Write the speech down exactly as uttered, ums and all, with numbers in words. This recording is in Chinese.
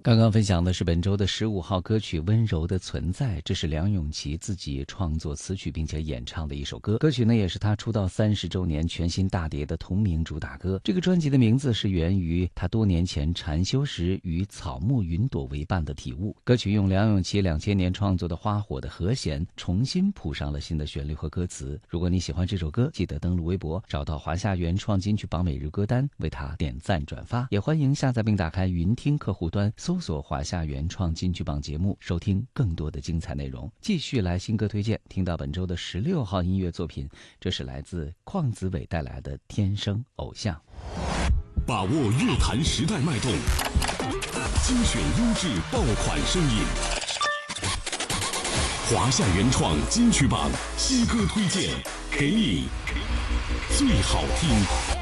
刚刚分享的是本周的十五号歌曲《温柔的存在》，这是梁咏琪自己创作词曲并且演唱的一首歌。歌曲呢也是她出道三十周年全新大碟的同名主打歌。这个专辑的名字是源于她多年前禅修时与草木云朵为伴的体悟。歌曲用梁咏琪两千年创作的花火的和弦重新谱上了新的旋律和歌词。如果你喜欢这首歌，记得登录微博找到华夏原创金曲榜每日歌单，为它点赞转发。也欢迎下载并打开云听客户端，搜索华夏原创金曲榜节目，收听更多的精彩内容。继续来新歌推荐，听到本周的十六号音乐作品，这是来自邝子伟带来的《天生偶像》。 把握乐坛时代脉动，精选优质爆款声音。华夏原创金曲榜新歌推荐，给你最好听。